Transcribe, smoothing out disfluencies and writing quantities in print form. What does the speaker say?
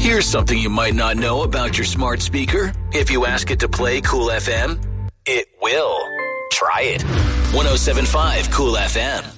Here's something you might not know about your smart speaker. If you ask it to play Cool FM, it will. Try it. 107.5 Cool FM.